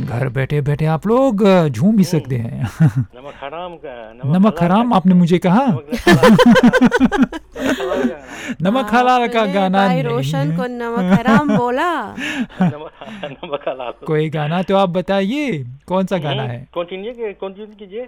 घर बैठे बैठे आप लोग झूम भी सकते हैं। नमक हराम का नमक हराम आपने मुझे कहा। नमक हलाल का आपने गाना भाई नहीं रोशन है। को नमक हराम बोला। नमक हलाल। कोई गाना तो आप बताइए, कौन सा गाना है? कंटिन्यू कीजिए।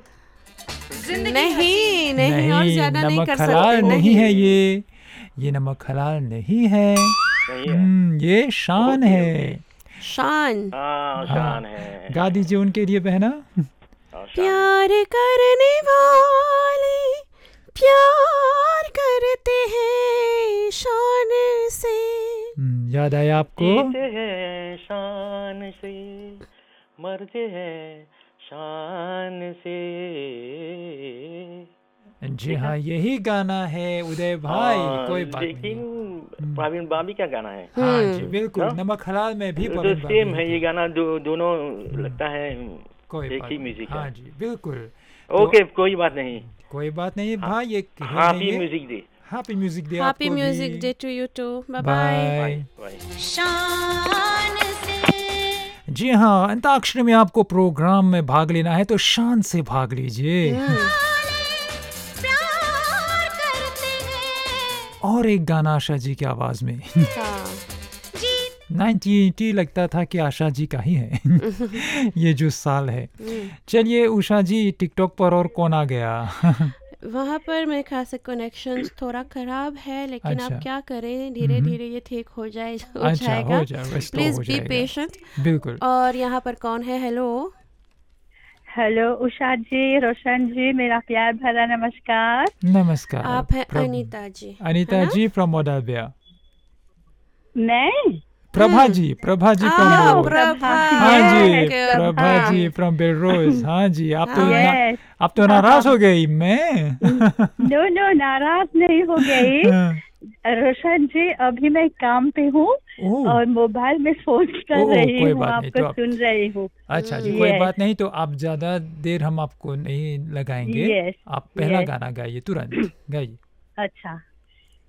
नहीं नहीं, और ज्यादा नहीं नमक कर हलाल सकते। नहीं है ये नमक हलाल नहीं है। नहीं है। ये शान ओके, है। शान। हाँ शान है। गा दीजिए उनके लिए बहना। हाँ, शान है। प्यार करने वाले प्यार करते हैं शान से। याद आया आपको? जीते हैं शान से, मरते हैं शान से। जी हाँ, यही गाना है उदय भाई। कोई बात लेकिन नहीं। प्रवीण बाबी का गाना है। हाँ जी बिल्कुल, ना? नमक हलाल में भी तो प्रवीण बाबी सेम है होती ये गाना, दोनों लगता है कोई एक बात ही नहीं। म्यूजिक हाँ है। जी बिल्कुल। ओके, कोई बात नहीं। कोई बात नहीं भाई, एक happy music day. Happy music day happy आपको म्यूजिक भी। Day to you to. Bye bye. Bye. शान से जी हाँ, अंताक्षरी में आपको प्रोग्राम में भाग लेना है तो शान से भाग लीजिए। प्यार करते हैं। और एक गाना आशा जी की आवाज में। हाँ। 1980 लगता था कि आशा जी का ही है। ये जो साल है। चलिए उषा जी, टिकटॉक पर और कौन आ गया? वहाँ पर मेरे ख्याल से कनेक्शन थोड़ा खराब है, लेकिन अच्छा। आप क्या करें, धीरे धीरे ये ठीक हो अच्छा, जाएगा। हो जाएगा, restore प्लीज हो बी जाएगा। पेशेंट। बिल्कुल। और यहाँ पर कौन है? हेलो। हेलो उषा जी, रोशन जी, मेरा प्यार भरा नमस्कार। नमस्कार। आप हैं अनीता जी? अनीता है ना? जी फ्रॉम मोडाबिया। मैं प्रभा जी फ्रॉम प्रभा। हाँ जी, Yes, Prabha ji from Belrose. हाँ जी, यस। आप तो नाराज हो गई। मैं नो नाराज नहीं हो गई रोशन जी, अभी मैं काम पे हूँ ओह। और मोबाइल में फोन कर ओह, रही कोई हूँ, बात नहीं, आपको तो आप- सुन रही हूँ। अच्छा जी, कोई Yes. बात नहीं, तो आप ज्यादा देर हम आपको नहीं लगाएंगे। Yes, आप पहला yes. गाना गाइए, तुरंत गाइए। अच्छा